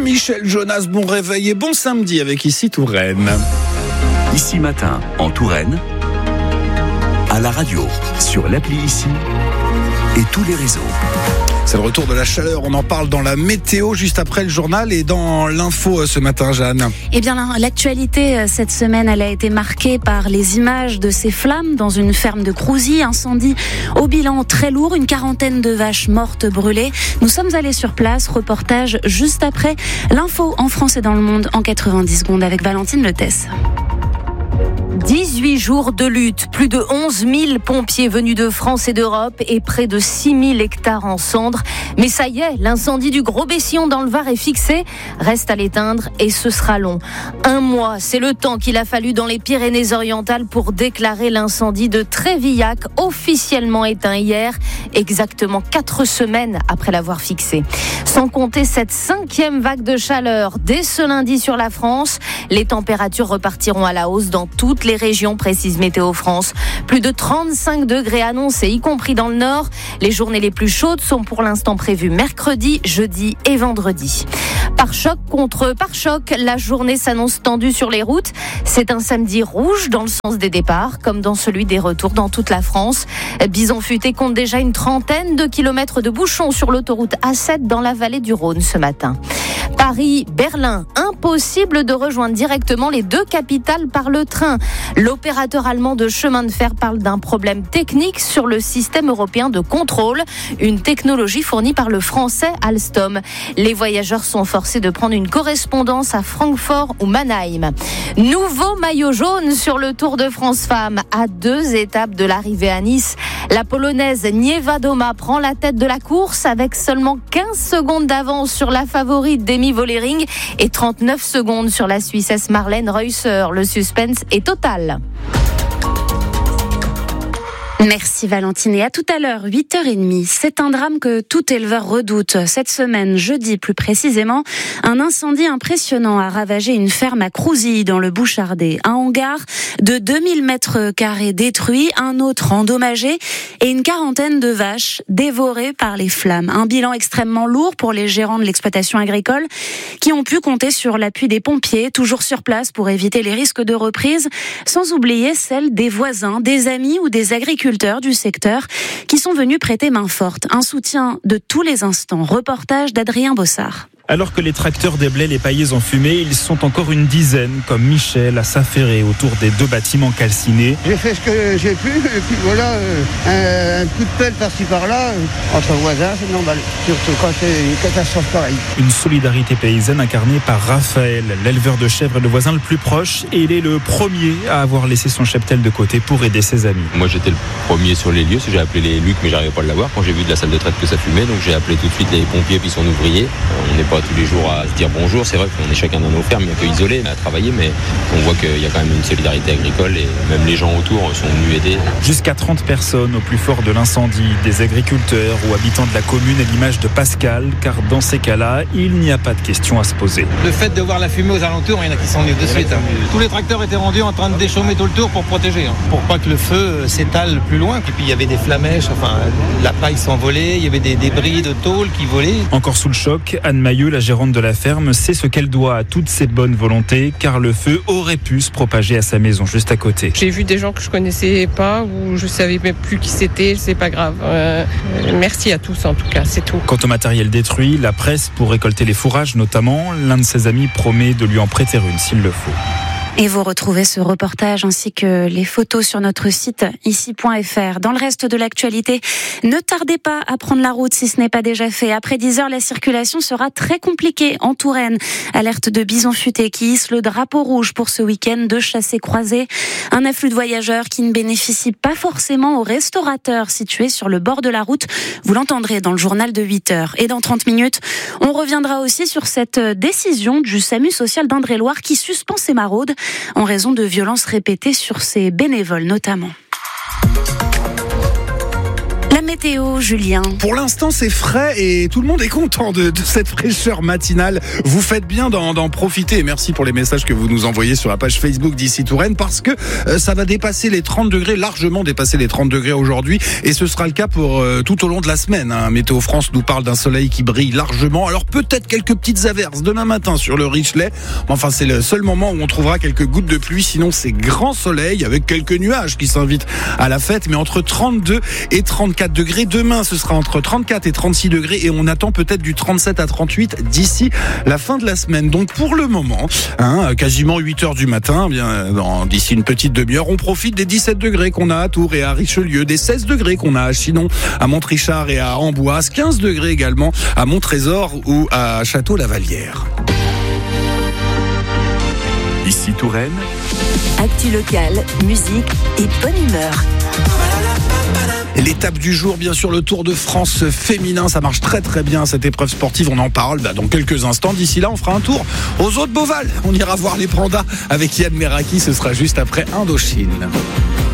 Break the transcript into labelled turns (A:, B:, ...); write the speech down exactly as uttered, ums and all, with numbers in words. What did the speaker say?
A: Michel Jonas, bon réveil et bon samedi avec Ici Touraine.
B: Ici Matin, en Touraine, à la radio, sur l'appli Ici et tous les réseaux.
A: C'est le retour de la chaleur, on en parle dans la météo juste après le journal et dans l'info ce matin, Jeanne.
C: Eh bien, l'actualité cette semaine, elle a été marquée par les images de ces flammes dans une ferme de Crouzilly, incendie au bilan très lourd, une quarantaine de vaches mortes brûlées. Nous sommes allés sur place, reportage juste après l'info en France et dans le monde en quatre-vingt-dix secondes avec Valentine Letesse.
D: dix-huit jours de lutte, plus de onze mille pompiers venus de France et d'Europe et près de six mille hectares en cendres. Mais ça y est, l'incendie du Gros-Bessillon dans le Var est fixé. Reste à l'éteindre et ce sera long. Un mois, c'est le temps qu'il a fallu dans les Pyrénées-Orientales pour déclarer l'incendie de Trévillac, officiellement éteint hier, exactement quatre semaines après l'avoir fixé. Sans compter cette cinquième vague de chaleur dès ce lundi sur la France, les températures repartiront à la hausse dans toutes les régions, précise Météo France. Plus de trente-cinq degrés annoncés, y compris dans le nord. Les journées les plus chaudes sont pour l'instant prévues mercredi, jeudi et vendredi. Par choc contre par choc, la journée s'annonce tendue sur les routes. C'est un samedi rouge dans le sens des départs, comme dans celui des retours dans toute la France. Bison-Futé compte déjà une trentaine de kilomètres de bouchons sur l'autoroute A sept dans la vallée du Rhône ce matin. Paris, Berlin, impossible de rejoindre directement les deux capitales par le train. L'opérateur allemand de chemin de fer parle d'un problème technique sur le système européen de contrôle, une technologie fournie par le français Alstom. Les voyageurs sont forcés de prendre une correspondance à Francfort ou Mannheim. Nouveau maillot jaune sur le Tour de France Femmes à deux étapes de l'arrivée à Nice. La Polonaise Niewiadoma prend la tête de la course avec seulement quinze secondes d'avance sur la favorite Demi Vollering et trente-neuf secondes sur la Suissesse Marlène Reusser. Le suspense est total.
C: Merci Valentine et à tout à l'heure, huit heures trente. C'est un drame que tout éleveur redoute. Cette semaine, jeudi plus précisément, un incendie impressionnant a ravagé une ferme à Crouzilly dans le Bouchardais. Un hangar de deux mille mètres carrés détruit, un autre endommagé et une quarantaine de vaches dévorées par les flammes. Un bilan extrêmement lourd pour les gérants de l'exploitation agricole qui ont pu compter sur l'appui des pompiers, toujours sur place pour éviter les risques de reprise, sans oublier celle des voisins, des amis ou des agriculteurs du secteur qui sont venus prêter main forte. Un soutien de tous les instants. Reportage d'Adrien Bossard.
E: Alors que les tracteurs déblaient les paillets en fumée, ils sont encore une dizaine, comme Michel, à s'affairer autour des deux bâtiments calcinés.
F: J'ai fait ce que j'ai pu, et puis voilà, un, un coup de pelle par-ci par-là, entre voisins, c'est normal, surtout quand c'est une catastrophe pareille.
E: Une solidarité paysanne incarnée par Raphaël, l'éleveur de chèvres et le voisin le plus proche, et il est le premier à avoir laissé son cheptel de côté pour aider ses amis.
G: Moi j'étais le premier sur les lieux, j'ai appelé les Luc mais j'arrivais pas à l'avoir quand j'ai vu de la salle de traite que ça fumait, donc j'ai appelé tout de suite les pompiers puis son ouvrier. On n'est pas tous les jours à se dire bonjour, c'est vrai qu'on est chacun dans nos fermes, un peu isolés à travailler, mais on voit qu'il y a quand même une solidarité agricole et même les gens autour sont venus aider.
E: Jusqu'à trente personnes au plus fort de l'incendie, des agriculteurs ou habitants de la commune à l'image de Pascal, car dans ces cas-là, il n'y a pas de question à se poser.
H: Le fait de voir la fumée aux alentours, il y en a qui s'en est de suite. Hein. Tous les tracteurs étaient rendus en train de déchaumer tout le tour pour protéger, hein, pour pas que le feu s'étale plus loin. Et puis il y avait des flamèches, enfin la paille s'envolait, il y avait des débris de tôle qui volaient.
E: Encore sous le choc, Anne Mailleux, la gérante de la ferme, sait ce qu'elle doit à toutes ces bonnes volontés, car le feu aurait pu se propager à sa maison juste à côté.
I: J'ai vu des gens que je connaissais pas ou je savais même plus qui c'était, c'est pas grave. Euh, merci à tous en tout cas, c'est tout.
E: Quant au matériel détruit, la presse pour récolter les fourrages notamment, l'un de ses amis promet de lui en prêter une s'il le faut.
C: Et vous retrouvez ce reportage ainsi que les photos sur notre site ici point f r. Dans le reste de l'actualité, ne tardez pas à prendre la route si ce n'est pas déjà fait. Après dix heures, la circulation sera très compliquée en Touraine. Alerte de Bison-Futé qui hisse le drapeau rouge pour ce week-end de chassés-croisés. Un afflux de voyageurs qui ne bénéficie pas forcément aux restaurateurs situés sur le bord de la route. Vous l'entendrez dans le journal de huit heures. Et dans trente minutes, on reviendra aussi sur cette décision du SAMU social d'Indre-et-Loire qui suspend ses maraudes en raison de violences répétées sur ses bénévoles notamment. La météo, Julien.
A: Pour l'instant, c'est frais et tout le monde est content de, de cette fraîcheur matinale. Vous faites bien d'en, d'en profiter. Merci pour les messages que vous nous envoyez sur la page Facebook d'Ici Touraine parce que euh, ça va dépasser les trente degrés, largement dépasser les trente degrés aujourd'hui et ce sera le cas pour euh, tout au long de la semaine. Hein. Météo France nous parle d'un soleil qui brille largement. Alors peut-être quelques petites averses demain matin sur le Richelet. Enfin, c'est le seul moment où on trouvera quelques gouttes de pluie. Sinon, c'est grand soleil avec quelques nuages qui s'invitent à la fête. Mais entre trente-deux et trente-quatre degrés. Demain, ce sera entre trente-quatre et trente-six degrés et on attend peut-être du trente-sept à trente-huit d'ici la fin de la semaine. Donc pour le moment, hein, quasiment huit heures du matin, bien dans, d'ici une petite demi-heure, on profite des dix-sept degrés qu'on a à Tours et à Richelieu, des seize degrés qu'on a à Chinon, à Montrichard et à Amboise, quinze degrés également à Montrésor ou à Château-Lavallière.
B: Ici Touraine.
J: Actu locale, musique et bonne humeur.
A: L'étape du jour, bien sûr, le Tour de France féminin. Ça marche très très bien cette épreuve sportive. On en parle bah, dans quelques instants. D'ici là, on fera un tour aux eaux de Beauval. On ira voir les pandas avec Yann Meraki. Ce sera juste après Indochine.